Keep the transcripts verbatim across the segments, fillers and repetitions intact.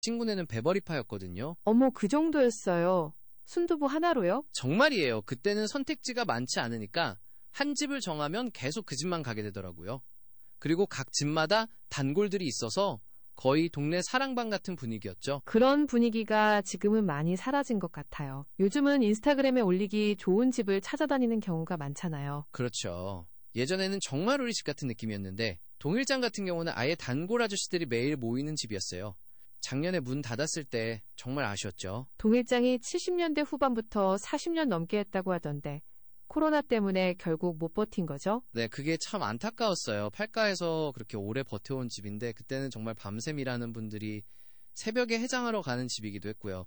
친구네는 배버리파였거든요. 어머, 그 정도였어요. 순두부 하나로요? 정말이에요. 그때는 선택지가 많지 않으니까 한 집을 정하면 계속 그 집만 가게 되더라고요. 그리고 각 집마다 단골들이 있어서 거의 동네 사랑방 같은 분위기였죠. 그런 분위기가 지금은 많이 사라진 것 같아요. 요즘은 인스타그램에 올리기 좋은 집을 찾아다니는 경우가 많잖아요. 그렇죠. 예전에는 정말 우리 집 같은 느낌이었는데 동일장 같은 경우는 아예 단골 아저씨들이 매일 모이는 집이었어요. 작년에 문 닫았을 때 정말 아쉬웠죠. 동일장이 칠십 년대 후반부터 사십 년 넘게 했다고 하던데 코로나 때문에 결국 못 버틴 거죠? 네, 그게 참 안타까웠어요. 팔가에서 그렇게 오래 버텨온 집인데 그때는 정말 밤샘 일하는 분들이 새벽에 해장하러 가는 집이기도 했고요.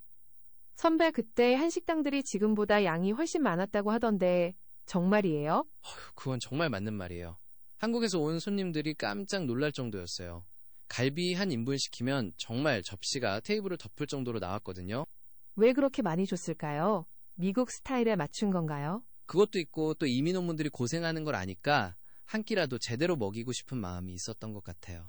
선배, 그때 한식당들이 지금보다 양이 훨씬 많았다고 하던데 정말이에요? 어휴, 그건 정말 맞는 말이에요. 한국에서 온 손님들이 깜짝 놀랄 정도였어요. 갈비 한 인분 시키면 정말 접시가 테이블을 덮을 정도로 나왔거든요. 왜 그렇게 많이 줬을까요? 미국 스타일에 맞춘 건가요? 그것도 있고 또 이민원분들이 고생하는 걸 아니까 한 끼라도 제대로 먹이고 싶은 마음이 있었던 것 같아요.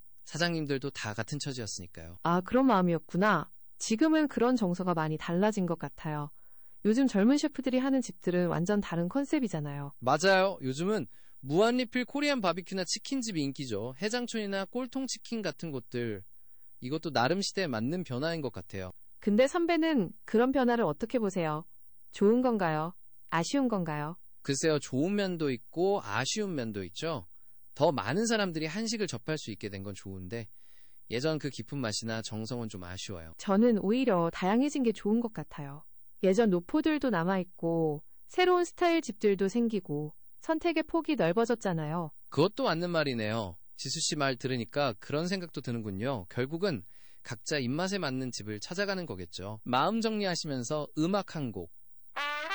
사장님들도 다 같은 처지였으니까요. 아, 그런 마음이었구나. 지금은 그런 정서가 많이 달라진 것 같아요. 요즘 젊은 셰프들이 하는 집들은 완전 다른 컨셉이잖아요. 맞아요. 요즘은 무한리필 코리안 바비큐나 치킨집이 인기죠. 해장촌이나 꼴통치킨 같은 곳들. 이것도 나름 시대에 맞는 변화인 것 같아요. 근데 선배는 그런 변화를 어떻게 보세요? 좋은 건가요? 아쉬운 건가요? 글쎄요, 좋은 면도 있고 아쉬운 면도 있죠. 더 많은 사람들이 한식을 접할 수 있게 된 건 좋은데 예전 그 깊은 맛이나 정성은 좀 아쉬워요. 저는 오히려 다양해진 게 좋은 것 같아요. 예전 노포들도 남아있고 새로운 스타일 집들도 생기고 선택의 폭이 넓어졌잖아요. 그것도 맞는 말이네요. 지수씨 말 들으니까 그런 생각도 드는군요. 결국은 각자 입맛에 맞는 집을 찾아가는 거겠죠. 마음 정리하시면서 음악 한 곡